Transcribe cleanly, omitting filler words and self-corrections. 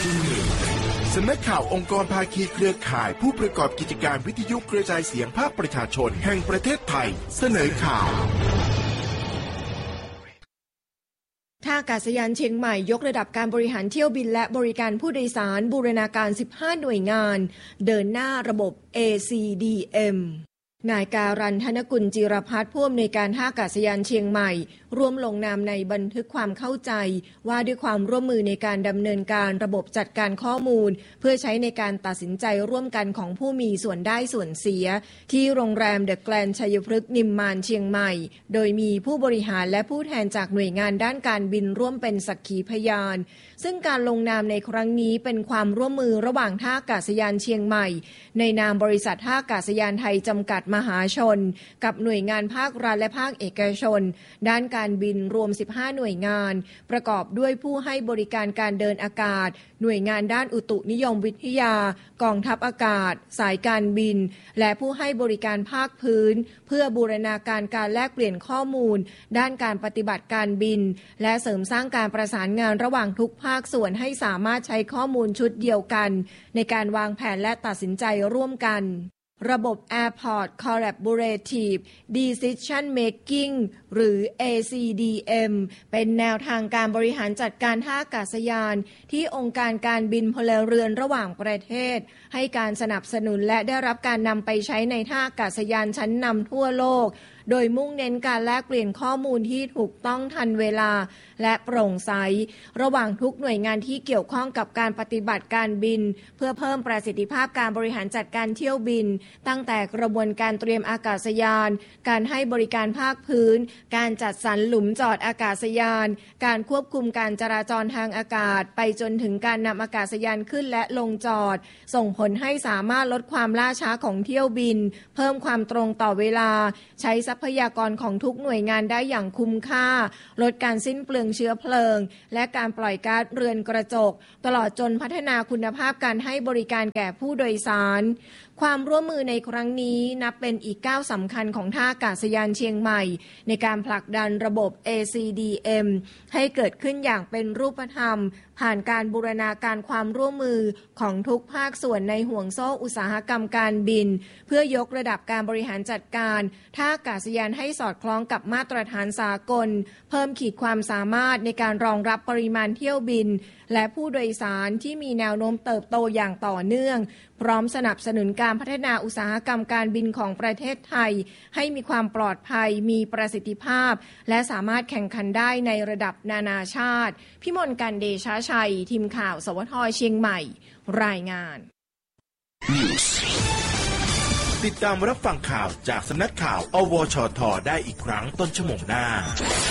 สำนักข่าวองค์กรภาคีเครือข่ายผู้ประกอบกิจการวิทยุกระจายเสียงภาคประชาชนแห่งประเทศไทยเสนอข่าวท่าอากาศยานเชียงใหม่ยกระดับการบริหารเที่ยวบินและบริการผู้โดยสารบูรณาการ15หน่วยงานเดินหน้าระบบ ACDM นายการัน ธนกุลจิรพัฒน์ผู้อำนวยการท่าอากาศยานเชียงใหม่ร่วมลงนามในบันทึกความเข้าใจว่าด้วยความร่วมมือในการดำเนินการระบบจัดการข้อมูลเพื่อใช้ในการตัดสินใจร่วมกันของผู้มีส่วนได้ส่วนเสียที่โรงแรมเดอะแกรนด์ชัยพฤกษ์นิมมานเชียงใหม่โดยมีผู้บริหารและผู้แทนจากหน่วยงานด้านการบินร่วมเป็นสักขีพยานซึ่งการลงนามในครั้งนี้เป็นความร่วมมือระหว่างท่าอากาศยานเชียงใหม่ในนามบริษัทท่าอากาศยานไทยจำกัดมหาชนกับหน่วยงานภาครัฐและภาคเอกชนด้านการบินรวม15หน่วยงานประกอบด้วยผู้ให้บริการการเดินอากาศหน่วยงานด้านอุตุนิยมวิทยากองทัพอากาศสายการบินและผู้ให้บริการภาคพื้นเพื่อบูรณาการการแลกเปลี่ยนข้อมูลด้านการปฏิบัติการบินและเสริมสร้างการประสานงานระหว่างทุกภาคส่วนให้สามารถใช้ข้อมูลชุดเดียวกันในการวางแผนและตัดสินใจร่วมกันระบบ Airport Collaborative Decision Making หรือ ACDM เป็นแนวทางการบริหารจัดการท่าอากาศยานที่องค์การการบินพลเรือนระหว่างประเทศให้การสนับสนุนและได้รับการนำไปใช้ในท่าอากาศยานชั้นนำทั่วโลกโดยมุ่งเน้นการแลกเปลี่ยนข้อมูลที่ถูกต้องทันเวลาและโปร่งใสระหว่างทุกหน่วยงานที่เกี่ยวข้องกับการปฏิบัติการบินเพื่อเพิ่มประสิทธิภาพการบริหารจัดการเที่ยวบินตั้งแต่กระบวนการเตรียมอากาศยานการให้บริการภาคพื้นการจัดสรรหลุมจอดอากาศยานการควบคุมการจราจรทางอากาศไปจนถึงการนำอากาศยานขึ้นและลงจอดส่งผลให้สามารถลดความล่าช้าของเที่ยวบินเพิ่มความตรงต่อเวลาใช้ทรัพยากรของทุกหน่วยงานได้อย่างคุ้มค่าลดการสิ้นเปลืองเชื้อเพลิงและการปล่อยก๊าซเรือนกระจกตลอดจนพัฒนาคุณภาพการให้บริการแก่ผู้โดยสารความร่วมมือในครั้งนี้นับเป็นอีกก้าวสำคัญของท่าอากาศยานเชียงใหม่ในการผลักดันระบบ ACDM ให้เกิดขึ้นอย่างเป็นรูปธรรมผ่านการบูรณาการความร่วมมือของทุกภาคส่วนในห่วงโซ่อุตสาหกรรมการบินเพื่อยกระดับการบริหารจัดการท่าอากาศยานให้สอดคล้องกับมาตรฐานสากลเพิ่มขีดความสามารถในการรองรับปริมาณเที่ยวบินและผู้โดยสารที่มีแนวโน้มเติบโตอย่างต่อเนื่องพร้อมสนับสนุนการพัฒนาอุตสาหกรรมการบินของประเทศไทยให้มีความปลอดภัยมีประสิทธิภาพและสามารถแข่งขันได้ในระดับนานาชาติพิมลกันเดชาชัยทีมข่าวสวท.เชียงใหม่รายงานติดตามรับฟังข่าวจากสำนักข่าวอวชท.ได้อีกครั้งต้นชั่วโมงหน้า